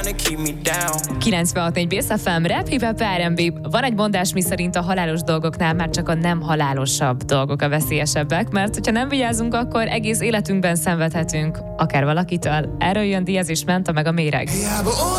96.4 Base FM, rap, hip-hop, R&B. Van egy mondás, miszerint a halálos dolgoknál már csak a nem halálosabb dolgok a veszélyesebbek, mert hogyha nem vigyázunk, akkor egész életünkben szenvedhetünk, akár valakitől. Erről jön Diaz és Menta meg a méreg.